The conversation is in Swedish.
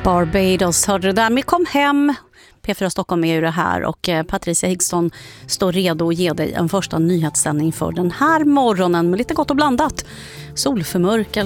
Barbados hörde det där. Men kom hem. P4 Stockholm är ju det här och Patricia Higgston står redo att ge dig en första nyhetssändning för den här morgonen med lite gott och blandat. Solförmörkel